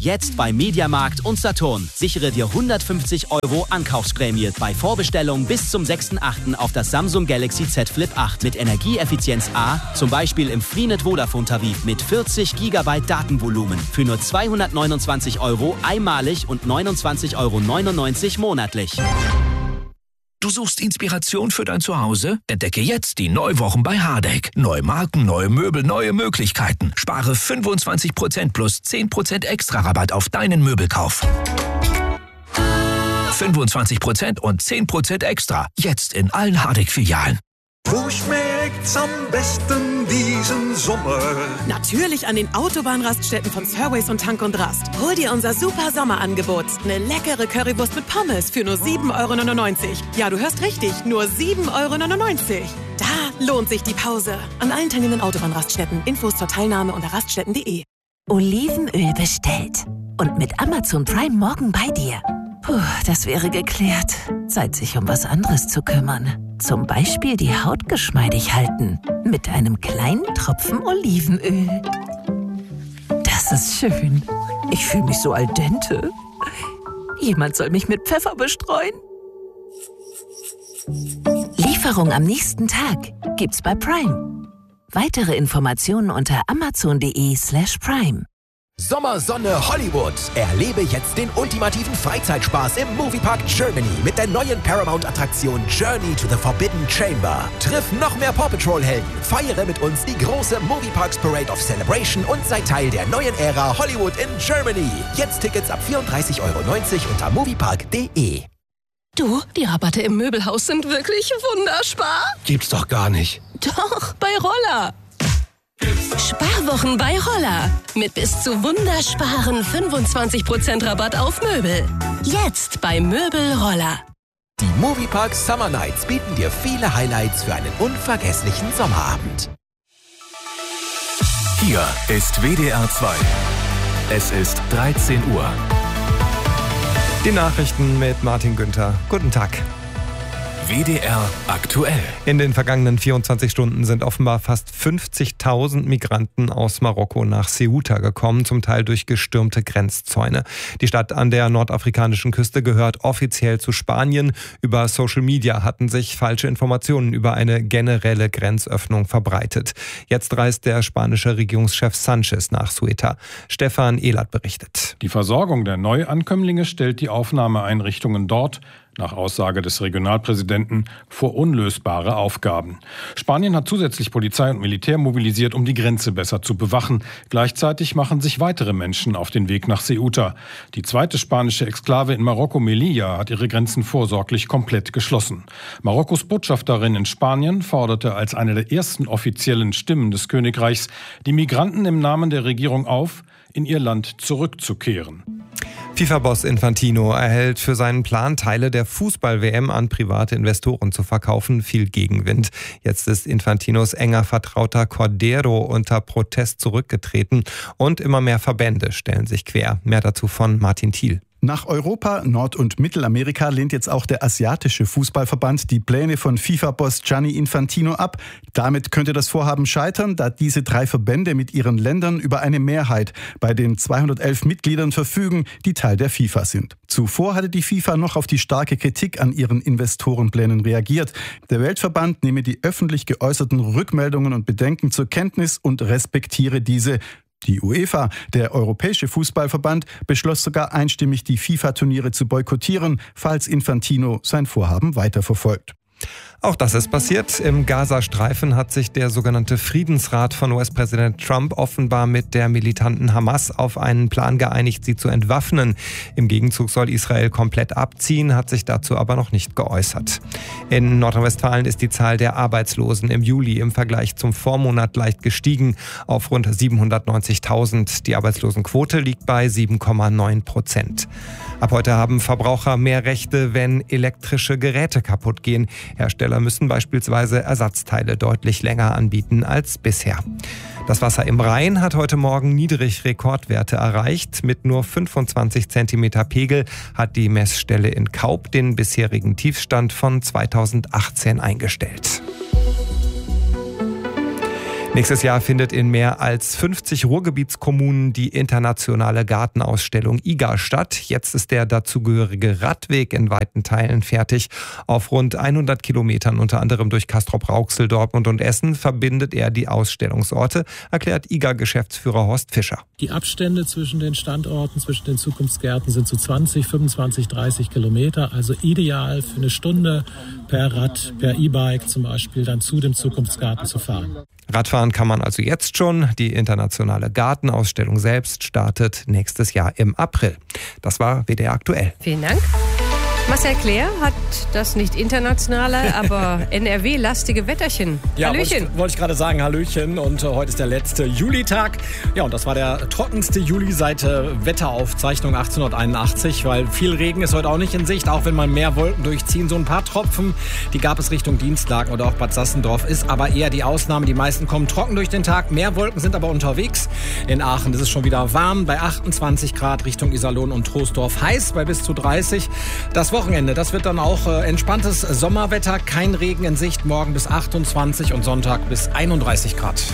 Jetzt bei Mediamarkt und Saturn. Sichere dir 150 € Ankaufsprämie bei Vorbestellung bis zum 6.8. auf das Samsung Galaxy Z Flip 8 mit Energieeffizienz A, zum Beispiel im Freenet Vodafone-Tarif mit 40 GB Datenvolumen für nur 229 € einmalig und 29,99 € monatlich. Du suchst Inspiration für dein Zuhause? Entdecke jetzt die Neuwochen bei Hardegg. Neue Marken, neue Möbel, neue Möglichkeiten. Spare 25% plus 10% extra Rabatt auf deinen Möbelkauf. 25% und 10% extra. Jetzt in allen Hardegg-Filialen. Wo schmeckt's am besten diesen Sommer? Natürlich an den Autobahnraststätten von Surways und Tank und Rast. Hol dir unser super Sommerangebot. Eine leckere Currywurst mit Pommes für nur 7,99 €. Ja, du hörst richtig, nur 7,99 €. Da lohnt sich die Pause. An allen teilnehmenden Autobahnraststätten. Infos zur Teilnahme unter raststätten.de. Olivenöl bestellt. Und mit Amazon Prime morgen bei dir. Puh, das wäre geklärt. Zeit, sich um was anderes zu kümmern. Zum Beispiel die Haut geschmeidig halten. Mit einem kleinen Tropfen Olivenöl. Das ist schön. Ich fühle mich so al dente. Jemand soll mich mit Pfeffer bestreuen. Lieferung am nächsten Tag gibt's bei Prime. Weitere Informationen unter amazon.de/prime. Sommersonne Hollywood. Erlebe jetzt den ultimativen Freizeitspaß im Moviepark Germany mit der neuen Paramount-Attraktion Journey to the Forbidden Chamber. Triff noch mehr Paw Patrol-Helden, feiere mit uns die große Movieparks Parade of Celebration und sei Teil der neuen Ära Hollywood in Germany. Jetzt Tickets ab 34,90 € unter moviepark.de. Du, die Rabatte im Möbelhaus sind wirklich wunderspar. Gibt's doch gar nicht. Doch, bei Roller. Sparwochen bei Roller. Mit bis zu wundersparen 25% Rabatt auf Möbel. Jetzt bei Möbel Roller. Die Moviepark Summer Nights bieten dir viele Highlights für einen unvergesslichen Sommerabend. Hier ist WDR 2. Es ist 13 Uhr. Die Nachrichten mit Martin Günther. Guten Tag. WDR aktuell. In den vergangenen 24 Stunden sind offenbar fast 50.000 Migranten aus Marokko nach Ceuta gekommen, zum Teil durch gestürmte Grenzzäune. Die Stadt an der nordafrikanischen Küste gehört offiziell zu Spanien. Über Social Media hatten sich falsche Informationen über eine generelle Grenzöffnung verbreitet. Jetzt reist der spanische Regierungschef Sanchez nach Ceuta. Stefan Ehlert berichtet. Die Versorgung der Neuankömmlinge stellt die Aufnahmeeinrichtungen dort, nach Aussage des Regionalpräsidenten, vor unlösbare Aufgaben. Spanien hat zusätzlich Polizei und Militär mobilisiert, um die Grenze besser zu bewachen. Gleichzeitig machen sich weitere Menschen auf den Weg nach Ceuta. Die zweite spanische Exklave in Marokko, Melilla, hat ihre Grenzen vorsorglich komplett geschlossen. Marokkos Botschafterin in Spanien forderte als eine der ersten offiziellen Stimmen des Königreichs die Migranten im Namen der Regierung auf, in ihr Land zurückzukehren. FIFA-Boss Infantino erhält für seinen Plan, Teile der Fußball-WM an private Investoren zu verkaufen, viel Gegenwind. Jetzt ist Infantinos enger Vertrauter Cordero unter Protest zurückgetreten und immer mehr Verbände stellen sich quer. Mehr dazu von Martin Thiel. Nach Europa, Nord- und Mittelamerika lehnt jetzt auch der asiatische Fußballverband die Pläne von FIFA-Boss Gianni Infantino ab. Damit könnte das Vorhaben scheitern, da diese 3 Verbände mit ihren Ländern über eine Mehrheit bei den 211 Mitgliedern verfügen, die Teil der FIFA sind. Zuvor hatte die FIFA noch auf die starke Kritik an ihren Investorenplänen reagiert. Der Weltverband nehme die öffentlich geäußerten Rückmeldungen und Bedenken zur Kenntnis und respektiere diese. Die UEFA, der Europäische Fußballverband, beschloss sogar einstimmig, die FIFA-Turniere zu boykottieren, falls Infantino sein Vorhaben weiterverfolgt. Auch das ist passiert. Im Gazastreifen hat sich der sogenannte Friedensrat von US-Präsident Trump offenbar mit der militanten Hamas auf einen Plan geeinigt, sie zu entwaffnen. Im Gegenzug soll Israel komplett abziehen, hat sich dazu aber noch nicht geäußert. In Nordrhein-Westfalen ist die Zahl der Arbeitslosen im Juli im Vergleich zum Vormonat leicht gestiegen auf rund 790.000. Die Arbeitslosenquote liegt bei 7,9%. Ab heute haben Verbraucher mehr Rechte, wenn elektrische Geräte kaputt gehen. Hersteller müssen beispielsweise Ersatzteile deutlich länger anbieten als bisher. Das Wasser im Rhein hat heute Morgen Niedrigrekordwerte erreicht. Mit nur 25 cm Pegel hat die Messstelle in Kaub den bisherigen Tiefstand von 2018 eingestellt. Nächstes Jahr findet in mehr als 50 Ruhrgebietskommunen die internationale Gartenausstellung IGA statt. Jetzt ist der dazugehörige Radweg in weiten Teilen fertig. Auf rund 100 Kilometern, unter anderem durch Castrop-Rauxel, Dortmund und Essen, verbindet er die Ausstellungsorte, erklärt IGA-Geschäftsführer Horst Fischer. Die Abstände zwischen den Standorten, zwischen den Zukunftsgärten sind so 20, 25, 30 Kilometer. Also ideal für eine Stunde per Rad, per E-Bike zum Beispiel, dann zu dem Zukunftsgarten zu fahren. Radfahren kann man also jetzt schon. Die internationale Gartenausstellung selbst startet nächstes Jahr im April. Das war WDR aktuell. Vielen Dank. Marcel Claire hat das nicht internationale, aber NRW-lastige Wetterchen. Ja, Hallöchen. wollte ich gerade sagen, Hallöchen. Und heute ist der letzte Julitag. Ja, und das war der trockenste Juli seit Wetteraufzeichnung 1881, weil viel Regen ist heute auch nicht in Sicht, auch wenn mal mehr Wolken durchziehen. So ein paar Tropfen, die gab es Richtung Dienstlaken oder auch Bad Sassendorf, ist aber eher die Ausnahme. Die meisten kommen trocken durch den Tag. Mehr Wolken sind aber unterwegs. In Aachen ist es schon wieder warm, bei 28 Grad Richtung Iserlohn und Troisdorf. Heiß bei bis zu 30. Das Wochenende, das wird dann auch entspanntes Sommerwetter, kein Regen in Sicht, morgen bis 28 und Sonntag bis 31 Grad.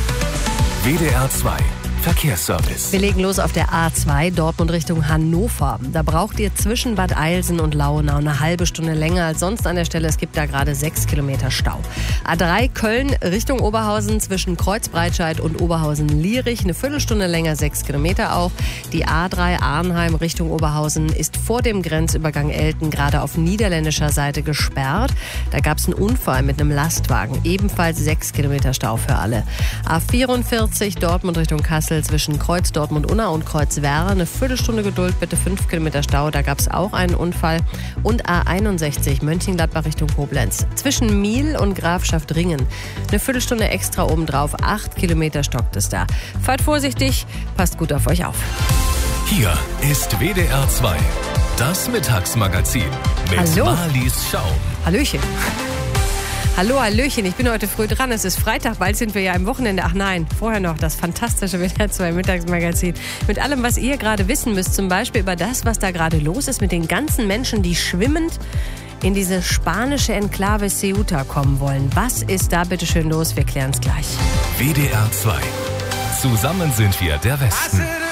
WDR 2 Verkehrsservice. Wir legen los auf der A2 Dortmund Richtung Hannover. Da braucht ihr zwischen Bad Eilsen und Lauenau eine halbe Stunde länger als sonst an der Stelle. Es gibt da gerade 6 Kilometer Stau. A3 Köln Richtung Oberhausen zwischen Kreuzbreitscheid und Oberhausen-Lierich. Eine Viertelstunde länger, 6 Kilometer auch. Die A3 Arnheim Richtung Oberhausen ist vor dem Grenzübergang Elten gerade auf niederländischer Seite gesperrt. Da gab es einen Unfall mit einem Lastwagen. Ebenfalls 6 Kilometer Stau für alle. A44 Dortmund Richtung Kassel zwischen Kreuz Dortmund-Unna und Kreuz Werra. Eine Viertelstunde Geduld, bitte 5 Kilometer Stau. Da gab es auch einen Unfall. Und A61 Mönchengladbach Richtung Koblenz. Zwischen Miel und Grafschaft Ringen. Eine Viertelstunde extra obendrauf. 8 Kilometer stockt es da. Fahrt vorsichtig, passt gut auf euch auf. Hier ist WDR 2, das Mittagsmagazin mit Marlies Schaum. Hallöchen. Hallo, Hallöchen, ich bin heute früh dran. Es ist Freitag, bald sind wir ja im Wochenende. Ach nein, vorher noch das fantastische WDR 2 Mittagsmagazin. Mit allem, was ihr gerade wissen müsst, zum Beispiel über das, was da gerade los ist mit den ganzen Menschen, die schwimmend in diese spanische Enklave Ceuta kommen wollen. Was ist da bitte schön los? Wir klären es gleich. WDR 2. Zusammen sind wir der Westen.